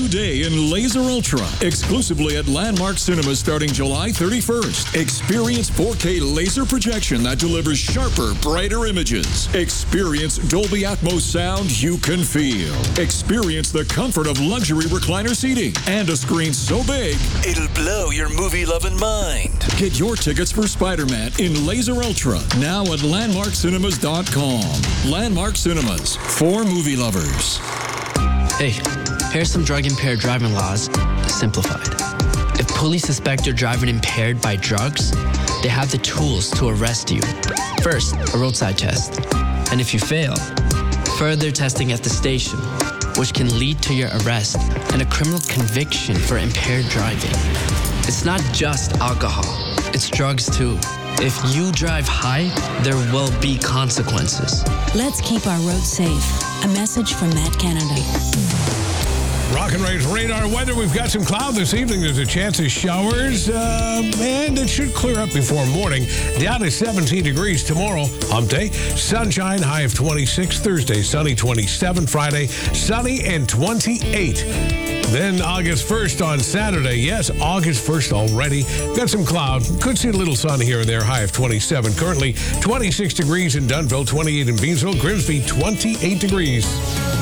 new day in Laser Ultra, exclusively at Landmark Cinemas starting July 31st. Experience 4K laser projection that delivers sharper, brighter images. Experience Dolby Atmos sound you can feel. Experience the comfort of luxury recliner seating and a screen so big, it'll blow your movie-loving mind. Get your tickets for Spider-Man in Laser Ultra now at landmarkcinemas.com. Landmark Cinemas, for movie lovers. Hey, here's some drug-impaired driving laws, simplified. If police suspect you're driving impaired by drugs, they have the tools to arrest you. First, a roadside test. And if you fail, further testing at the station, which can lead to your arrest and a criminal conviction for impaired driving. It's not just alcohol, it's drugs too. If you drive high, there will be consequences. Let's keep our roads safe. A message from Matt Canada. Rock and Rage radar weather. We've got some cloud this evening. There's a chance of showers, and it should clear up before morning. Down to 17 degrees tomorrow, hump day. Sunshine, high of 26. Thursday, sunny 27. Friday, sunny and 28. Then August 1st on Saturday. Yes, August 1st already. Got some cloud. Could see a little sun here and there. High of 27. Currently 26 degrees in Dunnville, 28 in Beamsville, Grimsby, 28 degrees.